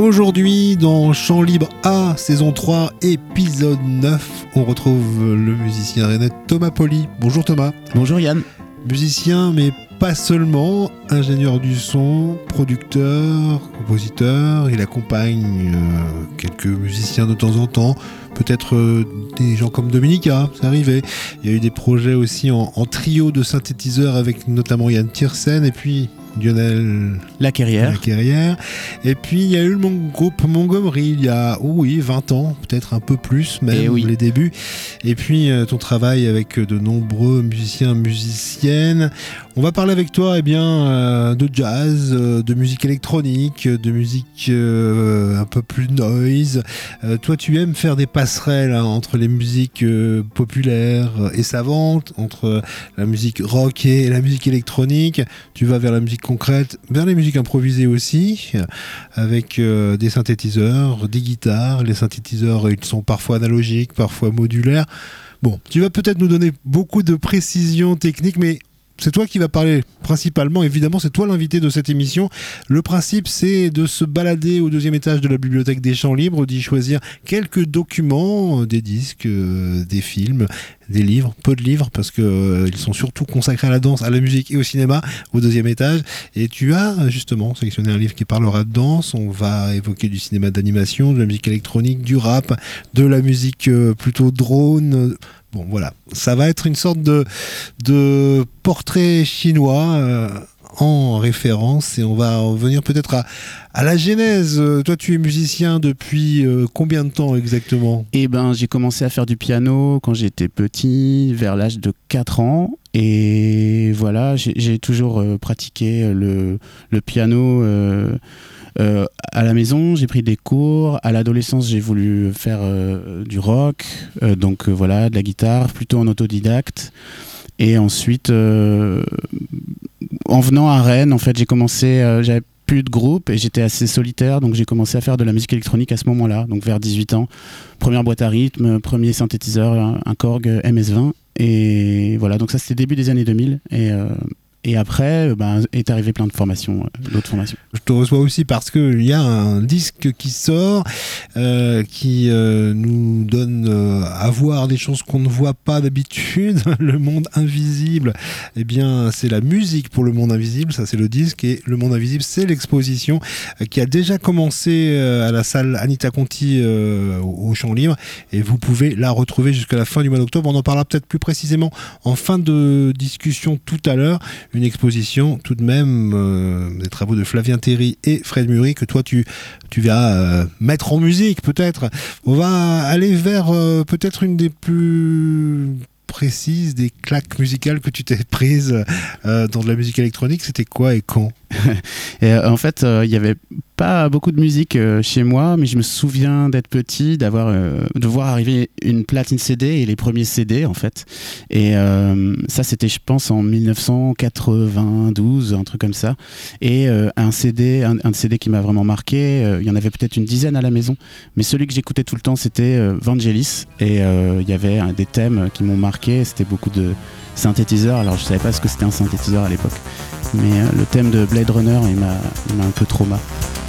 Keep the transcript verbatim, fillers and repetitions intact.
Aujourd'hui, dans Chant Libre A, saison trois, épisode neuf, on retrouve le musicien rennais Thomas Poli. Bonjour Thomas. Bonjour Yann. Musicien, mais pas seulement, ingénieur du son, producteur, compositeur, il accompagne euh, quelques musiciens de temps en temps, peut-être euh, des gens comme Dominica, c'est arrivé. Il y a eu des projets aussi en, en trio de synthétiseurs avec notamment Yann Tiersen et puis Lionel Laquerrière. Laquerrière. Et puis il y a eu le mon- groupe Montgomery il y a, oh oui, vingt ans, peut-être un peu plus même, Et oui. les débuts. Et puis euh, ton travail avec de nombreux musiciens, musiciennes. On va parler avec toi eh bien, euh, de jazz, euh, de musique électronique, de musique euh, un peu plus noise. Euh, toi, tu aimes faire des passerelles hein, entre les musiques euh, populaires et savantes, entre la musique rock et la musique électronique. Tu vas vers la musique concrète, vers les musiques improvisées aussi, avec euh, des synthétiseurs, des guitares. Les synthétiseurs, ils sont parfois analogiques, parfois modulaires. Bon, tu vas peut-être nous donner beaucoup de précisions techniques, mais c'est toi qui vas parler principalement, évidemment, c'est toi l'invité de cette émission. Le principe, c'est de se balader au deuxième étage de la bibliothèque des Chants Libres, d'y choisir quelques documents, euh, des disques, euh, des films, des livres, peu de livres, parce qu'ils euh, sont surtout consacrés à la danse, à la musique et au cinéma, au deuxième étage. Et tu as justement sélectionné un livre qui parlera de danse. On va évoquer du cinéma d'animation, de la musique électronique, du rap, de la musique euh, plutôt drone. Bon, voilà, ça va être une sorte de, de portrait chinois euh, en référence et on va revenir peut-être à, à la genèse. Toi, tu es musicien depuis euh, combien de temps exactement ? Eh ben, j'ai commencé à faire du piano quand j'étais petit, vers l'âge de quatre ans. Et voilà, j'ai, j'ai toujours euh, pratiqué le, le piano euh, euh, à la maison. J'ai pris des cours. À l'adolescence, j'ai voulu faire euh, du rock, euh, donc euh, voilà, de la guitare, plutôt en autodidacte. Et ensuite, euh, en venant à Rennes, en fait, j'ai commencé, euh, j'avais plus de groupe et j'étais assez solitaire, donc j'ai commencé à faire de la musique électronique à ce moment-là, donc vers dix-huit ans. Première boîte à rythme, premier synthétiseur, un, un Korg M S vingt. Et voilà, donc ça c'était début des années deux mille. Et, euh, et après, ben, est arrivé plein de formations, euh, d'autres formations. Je te reçois aussi parce qu'il y a un disque qui sort, euh, qui euh, nous donne euh, à voir des choses qu'on ne voit pas d'habitude. Le monde invisible, eh bien, c'est la musique pour le monde invisible, ça c'est le disque, et le monde invisible, c'est l'exposition euh, qui a déjà commencé euh, à la salle Anita Conti euh, au, au Chant Libre, et vous pouvez la retrouver jusqu'à la fin du mois d'octobre. On en parlera peut-être plus précisément en fin de discussion tout à l'heure. Une exposition tout de même euh, des travaux de Flavien Théry et Fred Muri que toi tu, tu vas euh, mettre en musique peut-être. On va aller vers euh, peut-être une des plus précises des claques musicales que tu t'es prises euh, dans de la musique électronique. C'était quoi et quand ? Et euh, en fait, il euh, n'y avait pas beaucoup de musique euh, chez moi, mais je me souviens d'être petit, d'avoir, euh, de voir arriver une platine C D et les premiers C D en fait. Et euh, ça, c'était, je pense, en dix-neuf cent quatre-vingt-douze, un truc comme ça. Et euh, un C D, un, un C D qui m'a vraiment marqué. Il euh, y en avait peut-être une dizaine à la maison, mais celui que j'écoutais tout le temps, c'était euh, Vangelis. Et il euh, y avait euh, des thèmes qui m'ont marqué. C'était beaucoup de synthétiseurs. Alors, je savais pas ce que c'était un synthétiseur à l'époque. Mais euh, le thème de Blade Runner, il m'a, il m'a un peu trauma.